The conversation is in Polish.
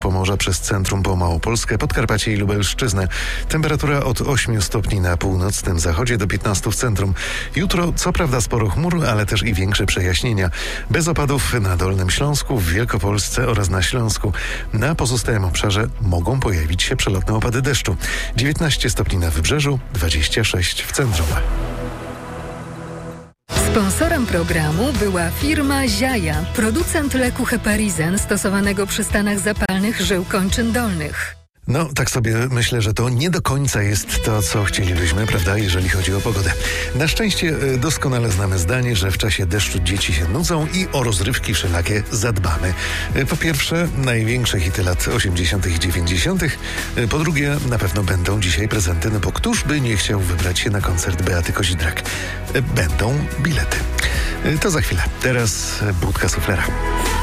Pomorza przez centrum po Małopolskę, Podkarpacie i Lubelszczyznę. Temperatura od 8 stopni na północnym zachodzie do 15 w centrum. Jutro co prawda sporo chmur, ale też i większe przejaśnienia. Bez opadów na Dolnym Śląsku, w Wielkopolsce oraz na Śląsku. Na pozostałym obszarze mogą pojawić się przelotne opady deszczu. 19 stopni na wybrzeżu, 26 w centrum. Sponsorem programu była firma Ziaja, producent leku Heparizen stosowanego przy stanach zapalnych żył kończyn dolnych. No, tak sobie myślę, że to nie do końca jest to, co chcielibyśmy, prawda, jeżeli chodzi o pogodę. Na szczęście doskonale znamy zdanie, że w czasie deszczu dzieci się nudzą i o rozrywki wszelakie zadbamy. Po pierwsze, największe hity lat 80. i 90. Po drugie, na pewno będą dzisiaj prezenty, no bo któż by nie chciał wybrać się na koncert Beaty Kozidrak? Będą bilety. To za chwilę. Teraz budka suflera.